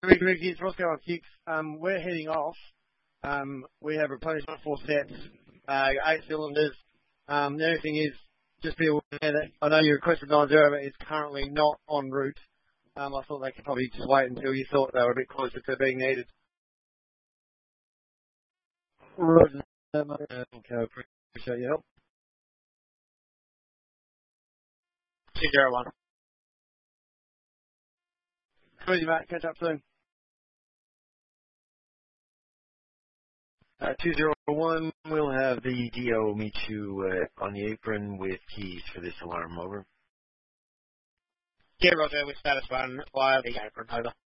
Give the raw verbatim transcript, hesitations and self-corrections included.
Ricky, Ricky, it's Roscoe on six. Um, we're heading off. Um, we have replenished four sets, uh, eight cylinders. Um, the only thing is, just be aware that I know you requested nine zero, but it's currently not en route. Um, I thought they could probably just wait until you thought they were a bit closer to being needed. Roger, mate. Okay, appreciate your help. two zero one. Good, mate. Catch up soon. Uh, two zero one, we'll have the D O meet you uh, on the apron with keys for this alarm, over. Yeah, Roger, with status one via the apron, over.